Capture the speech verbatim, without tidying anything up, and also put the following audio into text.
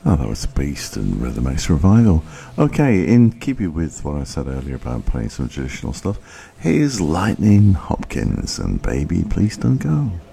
Oh, that was Beast and Rhythm X Revival. Okay, in keeping with what I said earlier about playing some traditional stuff, here's Lightning Hopkins and Baby Please Don't Go.